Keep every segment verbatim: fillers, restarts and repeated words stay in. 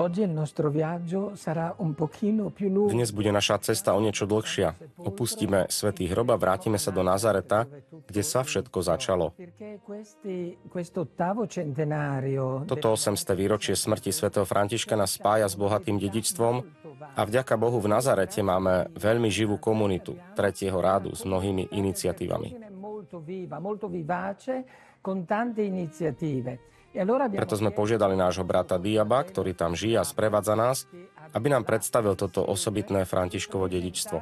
Dnes bude naša cesta o niečo dlhšia. Opustíme Svätý hrob a vrátime sa do Nazareta, kde sa všetko začalo. Toto osemsté výročie smrti svätého Františka nás spája s bohatým dedičstvom a vďaka Bohu v Nazarete máme veľmi živú komunitu tretieho rádu s mnohými iniciatívami. Preto sme požiadali nášho brata Diaba, ktorý tam žije a sprevádza nás, aby nám predstavil toto osobitné Františkovo dedičstvo.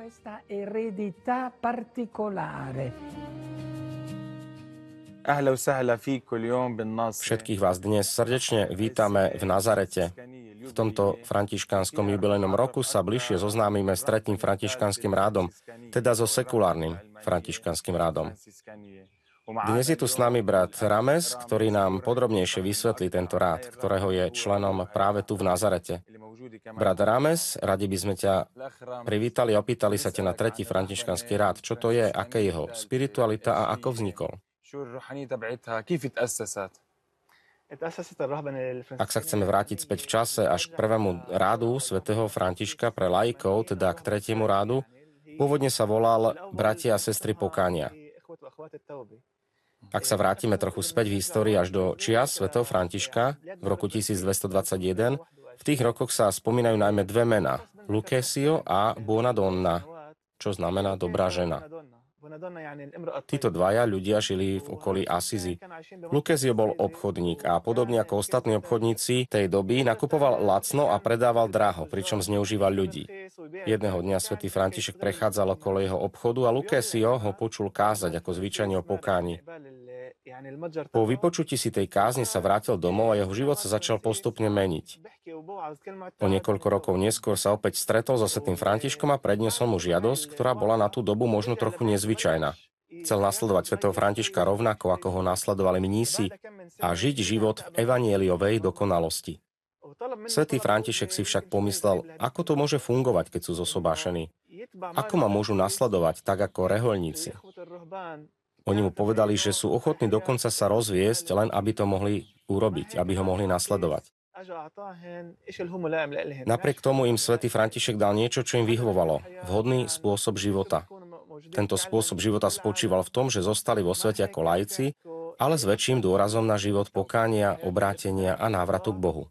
Všetkých vás dnes srdečne vítame v Nazarete. V tomto františkánskom jubilejnom roku sa bližšie zoznámime s tretím františkánskym rádom, teda so sekulárnym františkánskym rádom. Dnes je tu s nami brat Rames, ktorý nám podrobnejšie vysvetlí tento rád, ktorého je členom práve tu v Nazarete. Brat Rames, radi by sme ťa privítali a opýtali sa ťa na tretí františkánsky rád. Čo to je, aké je jeho spiritualita a ako vznikol? Ak sa chceme vrátiť späť v čase až k prvému rádu svätého Františka pre laikov, teda k tretiemu rádu, pôvodne sa volal Bratia a sestry pokánia. Ak sa vrátime trochu späť v histórii až do čias svätého Františka v roku tisícdvestodvadsaťjeden, v tých rokoch sa spomínajú najmä dve mená, Lucesio a Buonadonna, čo znamená dobrá žena. Títo dvaja ľudia žili v okolí Asizi. Lucesio bol obchodník a podobne ako ostatní obchodníci tej doby nakupoval lacno a predával draho, pričom zneužíval ľudí. Jedného dňa svätý František prechádzal okolo jeho obchodu a Lucesio ho počul kázať ako zvyčajne o pokáni. Po vypočutí si tej kázni sa vrátil domov a jeho život sa začal postupne meniť. O niekoľko rokov neskôr sa opäť stretol so svätým Františkom a predniesol mu žiadosť, ktorá bola na tú dobu možno trochu nezvyčajná. Chcel nasledovať svätého Františka rovnako, ako ho nasledovali mnísi, a žiť život v evanieliovej dokonalosti. Svätý František si však pomyslel, ako to môže fungovať, keď sú zosobášení. Ako ma môžu nasledovať, tak ako rehoľníci. Oni mu povedali, že sú ochotní dokonca sa rozviesť, len aby to mohli urobiť, aby ho mohli nasledovať. Napriek tomu im svätý František dal niečo, čo im vyhovovalo. Vhodný spôsob života. Tento spôsob života spočíval v tom, že zostali vo svete ako laici, ale s väčším dôrazom na život pokánia, obrátenia a návratu k Bohu.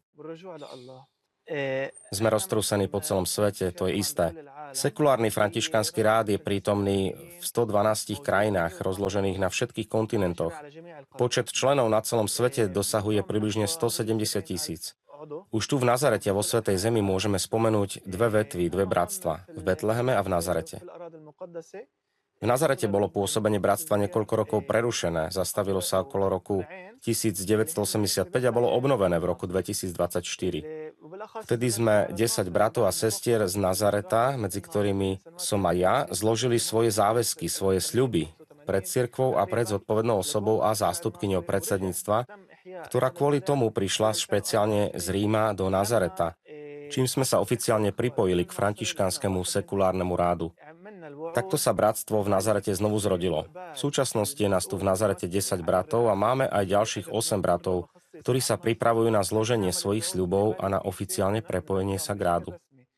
Sme roztrúsení po celom svete, to je isté. Sekulárny františkánsky rád je prítomný v stodvanástich krajinách, rozložených na všetkých kontinentoch. Počet členov na celom svete dosahuje približne stosedemdesiat tisíc. Už tu v Nazarete vo Svätej Zemi môžeme spomenúť dve vetvy, dve bratstva, v Betleheme a v Nazarete. V Nazarete bolo pôsobenie bratstva niekoľko rokov prerušené, zastavilo sa okolo roku tisícdeväťstoosemdesiatpäť a bolo obnovené v roku dvetisícdvadsaťštyri. Vtedy sme desať bratov a sestier z Nazareta, medzi ktorými som aj ja, zložili svoje záväzky, svoje sľuby pred cirkvou a pred zodpovednou osobou a zástupkyňou predsedníctva, ktorá kvôli tomu prišla špeciálne z Ríma do Nazareta, čím sme sa oficiálne pripojili k františkánskemu sekulárnemu rádu. Takto sa bratstvo v Nazarete znovu zrodilo. V súčasnosti je nás tu v Nazarete desať bratov a máme aj ďalších osem bratov, ktorí sa pripravujú na zloženie svojich sľubov a na oficiálne prepojenie sa k rádu.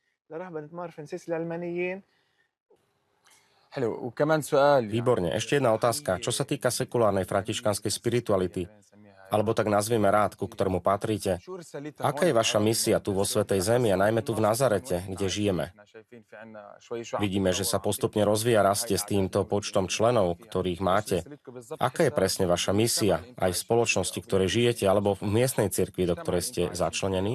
Výborne, ešte jedna otázka. Čo sa týka sekulárnej františkánskej spirituality, alebo tak nazvime rád, ku ktorému patríte. Aká je vaša misia tu vo Svätej Zemi a najmä tu v Nazarete, kde žijeme? Vidíme, že sa postupne rozvíja, rastie s týmto počtom členov, ktorých máte. Aká je presne vaša misia, aj v spoločnosti, v ktorej žijete, alebo v miestnej cirkvi, do ktorej ste začlenení?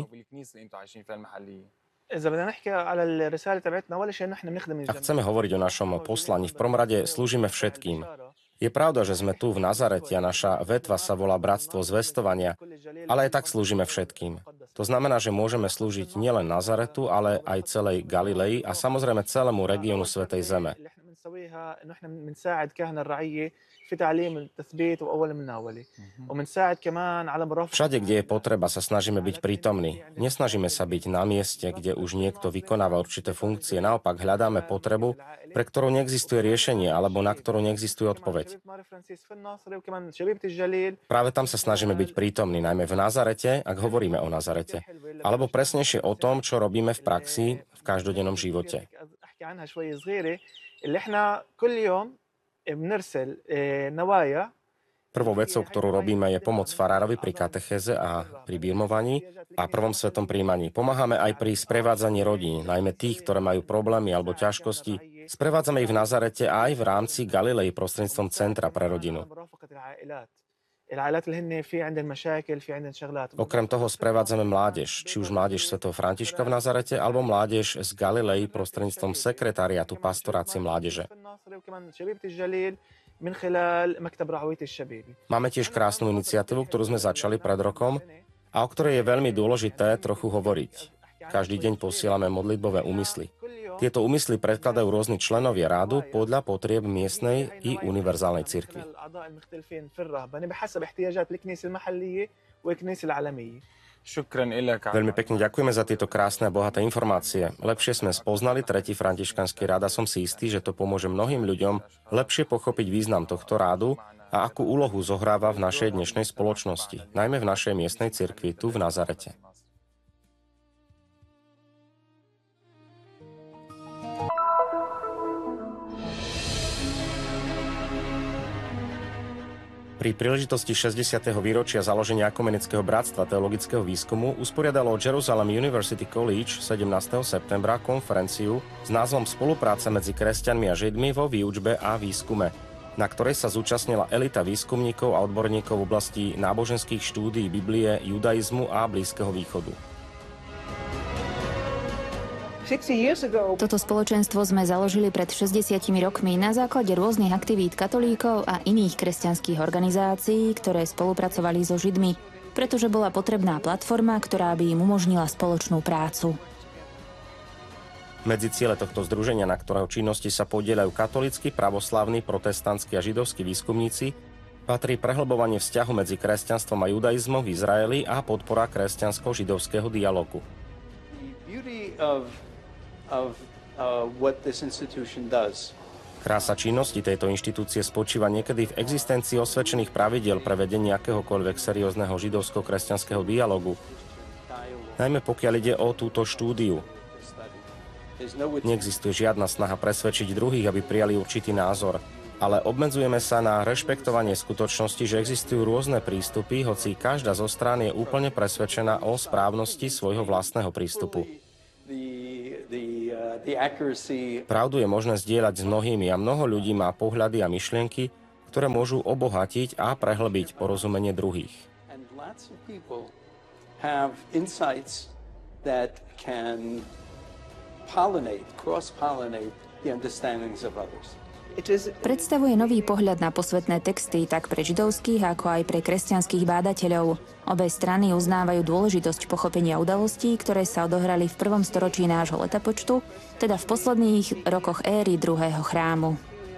Ak chceme hovoriť o našom poslaní, v prvom rade slúžime všetkým. Je pravda, že sme tu v Nazarete a naša vetva sa volá Bratstvo zvestovania, ale aj tak slúžime všetkým. To znamená, že môžeme slúžiť nielen Nazaretu, ale aj celej Galilei a samozrejme celému regiónu Svätej Zeme. Všade, kde je potreba, sa snažíme byť prítomní. Nesnažíme sa byť na mieste, kde už niekto vykonáva určité funkcie. Naopak hľadáme potrebu, pre ktorú neexistuje riešenie alebo na ktorú neexistuje odpoveď. Práve tam sa snažíme byť prítomní, najmä v Nazarete, ak hovoríme o Nazarete. V alebo presnejšie o tom, čo robíme v praxi v každodennom živote. Prvou vecou, ktorú robíme, je pomoc farárovi pri katechéze a pri birmovaní a prvom svetom prijímaní. Pomáhame aj pri sprevádzaní rodín, najmä tých, ktoré majú problémy alebo ťažkosti. Sprevádzame ich v Nazarete aj v rámci Galilei prostredníctvom Centra pre rodinu. Okrem toho sprevádzame mládež, či už mládež svätého Františka v Nazarete alebo mládež z Galilei prostredníctvom sekretariátu pastorácie mládeže. Máme tiež krásnu iniciatívu, ktorú sme začali pred rokom a o ktorej je veľmi dôležité trochu hovoriť. Každý deň posielame modlitbové úmysly. Tieto úmysly predkladajú rôzni členovia rádu podľa potrieb miestnej i univerzálnej cirkvi. Veľmi pekne ďakujeme za tieto krásne a bohaté informácie. Lepšie sme spoznali tretí františkanský rád a som si istý, že to pomôže mnohým ľuďom lepšie pochopiť význam tohto rádu a akú úlohu zohráva v našej dnešnej spoločnosti, najmä v našej miestnej cirkvi tu v Nazarete. Pri príležitosti šesťdesiateho výročia založenia Ekumenického bratstva teologického výskumu usporiadalo Jerusalem University College sedemnásteho septembra konferenciu s názvom Spolupráca medzi kresťanmi a Židmi vo výučbe a výskume, na ktorej sa zúčastnila elita výskumníkov a odborníkov v oblasti náboženských štúdií Biblie, judaizmu a Blízkeho východu. Toto spoločenstvo sme založili pred šesťdesiatimi rokmi na základe rôznych aktivít katolíkov a iných kresťanských organizácií, ktoré spolupracovali so Židmi, pretože bola potrebná platforma, ktorá by im umožnila spoločnú prácu. Medzi ciele tohto združenia, na ktorého činnosti sa podieľajú katolícky, pravoslavní, protestantskí a židovskí výskumníci, patrí prehlbovanie vzťahu medzi kresťanstvom a judaizmom v Izraeli a podpora kresťansko-židovského dialógu. Of, uh, what this institution does. Krása činnosti tejto inštitúcie spočíva niekedy v existencii osvedčených pravidiel pre vedenie akéhokoľvek seriózneho židovsko-kresťanského dialogu. Najmä pokiaľ ide o túto štúdiu. Neexistuje žiadna snaha presvedčiť druhých, aby prijali určitý názor, ale obmedzujeme sa na rešpektovanie skutočnosti, že existujú rôzne prístupy, hoci každá zo strán je úplne presvedčená o správnosti svojho vlastného prístupu. Pravdu je možné zdieľať s mnohými a mnoho ľudí má pohľady a myšlienky, ktoré môžu obohatiť a prehlbiť porozumenie druhých. Predstavuje nový pohľad na posvätné texty tak pre židovských, ako aj pre kresťanských bádateľov. Obe strany uznávajú dôležitosť pochopenia udalostí, ktoré sa odohrali v prvom storočí nášho letopočtu, teda v posledných rokoch éry druhého chrámu.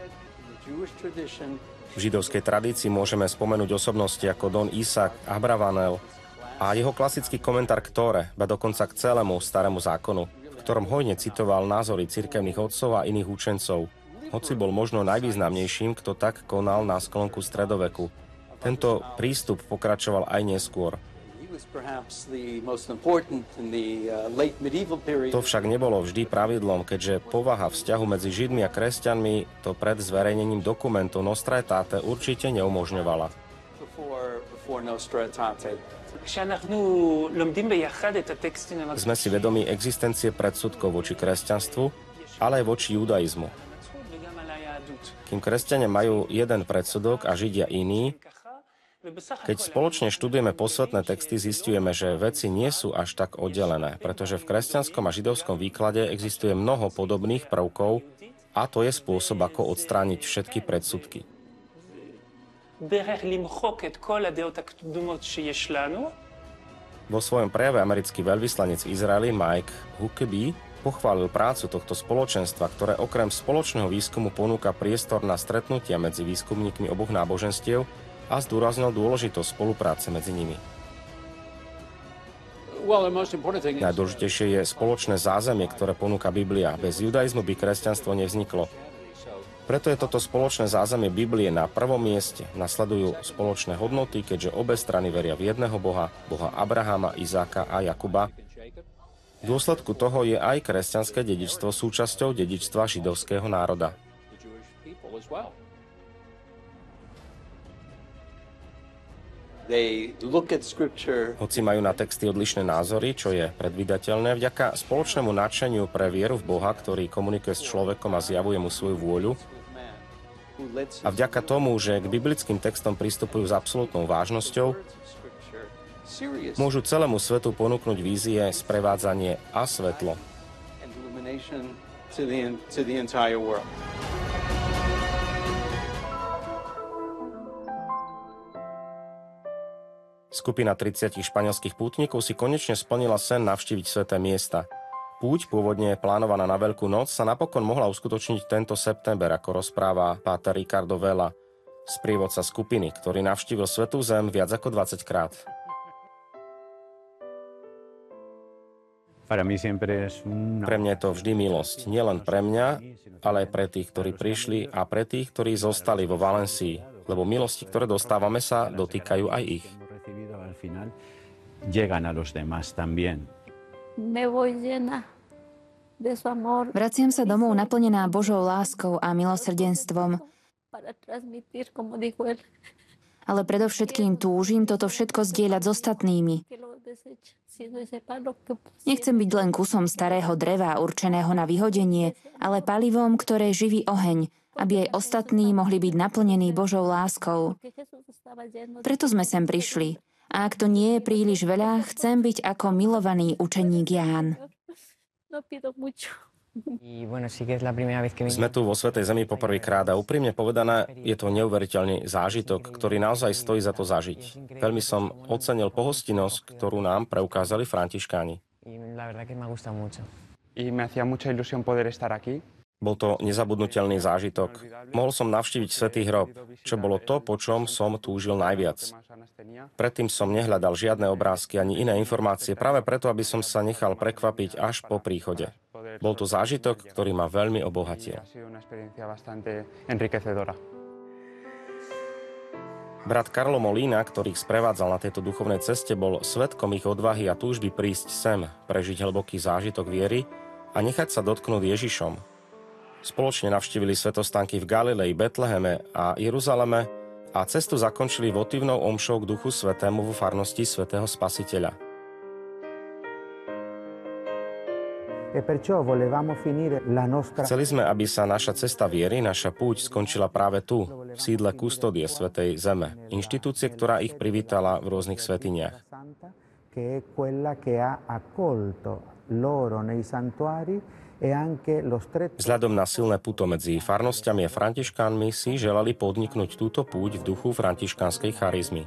V židovskej tradícii môžeme spomenúť osobnosti ako Don Isaac, Abravanel a jeho klasický komentár k Tóre, ba dokonca k celému starému zákonu, v ktorom hojne citoval názory cirkevných otcov a iných učencov. Hoci bol možno najvýznamnejším, kto tak konal na sklonku stredoveku. Tento prístup pokračoval aj neskôr. To však nebolo vždy pravidlom, keďže povaha vzťahu medzi Židmi a kresťanmi to pred zverejnením dokumentu Nostra Aetate určite neumožňovala. Sme si vedomi existencie predsudkov voči kresťanstvu, ale aj voči judaizmu. Kým kresťania majú jeden predsudok a Židia iný, keď spoločne študujeme posvätné texty, zisťujeme, že veci nie sú až tak oddelené, pretože v kresťanskom a židovskom výklade existuje mnoho podobných prvkov a to je spôsob, ako odstrániť všetky predsudky. Vo svojom prejave americký veľvyslanec v Izraeli Mike Huckabee pochválil prácu tohto spoločenstva, ktoré okrem spoločného výskumu ponúka priestor na stretnutia medzi výskumníkmi oboch náboženstiev a zdôraznil dôležitosť spolupráce medzi nimi. Najdôležitejšie je spoločné zázemie, ktoré ponúka Biblia. Bez judaizmu by kresťanstvo nevzniklo. Preto je toto spoločné zázemie Biblie na prvom mieste. Nasledujú spoločné hodnoty, keďže obe strany veria v jedného Boha, Boha Abrahama, Izáka a Jakuba, V dôsledku toho je aj kresťanské dedičstvo súčasťou dedičstva židovského národa. Hoci majú na texty odlišné názory, čo je predvídateľné, vďaka spoločnému nadšeniu pre vieru v Boha, ktorý komunikuje s človekom a zjavuje mu svoju vôľu, a vďaka tomu, že k biblickým textom pristupujú s absolútnou vážnosťou, môžu celému svetu ponúknuť vízie, sprevádzanie a svetlo. Skupina tridsať španielskych pútnikov si konečne splnila sen navštíviť sväté miesta. Púť, pôvodne plánovaná na Veľkú noc, sa napokon mohla uskutočniť tento september, ako rozpráva páter Ricardo Vela, sprievodca skupiny, ktorý navštívil Svätú zem viac ako dvadsaťkrát. Pre mňa je to vždy milosť, nielen pre mňa, ale aj pre tých, ktorí prišli a pre tých, ktorí zostali vo Valencii, lebo milosti, ktoré dostávame, sa dotýkajú aj ich. Vraciam sa domov naplnená Božou láskou a milosrdenstvom, ale predovšetkým túžim toto všetko zdieľať s ostatnými. Nechcem byť len kusom starého dreva určeného na vyhodenie, ale palivom, ktoré živí oheň, aby aj ostatní mohli byť naplnení Božou láskou. Preto sme sem prišli. A ak to nie je príliš veľa, chcem byť ako milovaný učeník Ján. Sme tu vo Svätej Zemi poprvýkrát a úprimne povedané, je to neuveriteľný zážitok, ktorý naozaj stojí za to zažiť. Veľmi som ocenil pohostinnosť, ktorú nám preukázali františkáni. Bol to nezabudnutelný zážitok. Mohol som navštíviť Svätý hrob, čo bolo to, po čom som túžil najviac. Predtým som nehľadal žiadne obrázky ani iné informácie, práve preto, aby som sa nechal prekvapiť až po príchode. Bol to zážitok, ktorý ma veľmi obohatil. Brat Carlo Molina, ktorý ich sprevádzal na tejto duchovnej ceste, bol svedkom ich odvahy a túžby prísť sem, prežiť hlboký zážitok viery a nechať sa dotknúť Ježišom. Spoločne navštívili svätostánky v Galilei, Betleheme a Jeruzaleme a cestu zakončili votívnou omšou k Duchu Svätému vo farnosti Svätého Spasiteľa. Chceli sme, aby sa naša cesta viery, naša púť skončila práve tu, v sídle Kustodie Svätej Zeme, inštitúcie, ktorá ich privítala v rôznych svätyniach. Vzhľadom na silné puto medzi farnosťami a františkánmi si želali podniknúť túto púť v duchu františkánskej charizmy.